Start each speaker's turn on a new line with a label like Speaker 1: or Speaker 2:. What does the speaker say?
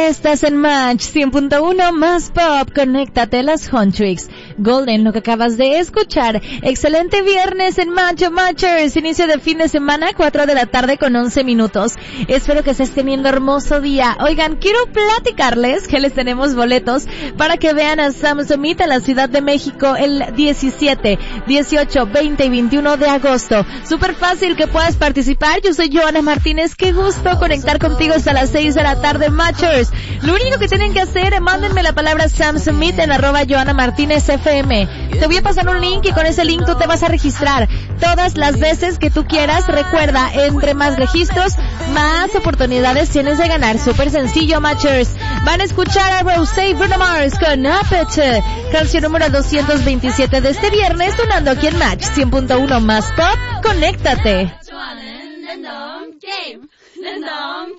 Speaker 1: Estás en Match 100.1 más pop. Conéctate, las Huntrix. Golden, lo que acabas de escuchar. Excelente viernes en Match Matchers. Inicio de fin de semana, 4 de la tarde con 11 minutos. Espero que estés teniendo hermoso día. Oigan, quiero platicarles que les tenemos boletos para que vean a Sam Smith en la Ciudad de México el 17, 18, 20 y 21 de agosto. Súper fácil que puedas participar. Yo soy Joana Martínez. Qué gusto conectar contigo hasta las 6 de la tarde, Matchers. Lo único que tienen que hacer, mándenme la palabra Sam Smith en @Joana Martínez FM. Te voy a pasar un link y con ese link tú te vas a registrar todas las veces que tú quieras. Recuerda, entre más registros, más oportunidades tienes de ganar. Súper sencillo, Matchers. Van a escuchar a Rosé y Bruno Mars con Appetite, canción número 227 de este viernes, sonando aquí en Match 100.1 más pop. Conéctate.